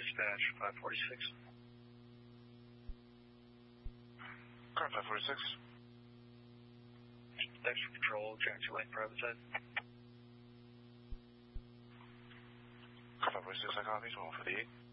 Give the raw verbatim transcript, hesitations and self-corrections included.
dash five forty-six. Car five forty-six. Thanks for control, Jack two lane private side. Car five forty-six, I copy, one for the eight.